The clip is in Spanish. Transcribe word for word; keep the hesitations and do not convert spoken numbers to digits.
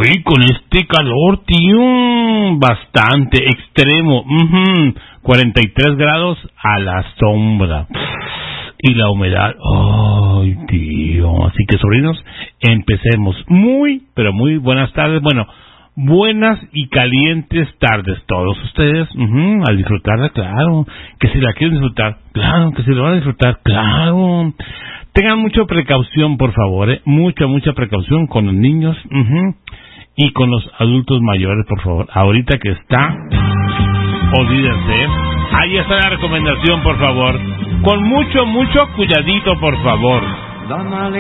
Hoy con este calor, tío, bastante extremo. Uh-huh. cuarenta y tres grados a la sombra. Y la humedad, ay, tío. Así que, sobrinos, empecemos. Muy, pero muy buenas tardes. Bueno, buenas y calientes tardes todos ustedes. Uh-huh, al disfrutarla, claro. Que si la quieren disfrutar, claro. Que si la van a disfrutar, claro. Tengan mucha precaución, por favor, ¿eh? Mucha, mucha precaución con los niños. Uh-huh, y con los adultos mayores, por favor. Ahorita que está, olvídense. Ahí está la recomendación, por favor. Con mucho, mucho cuidadito, por favor.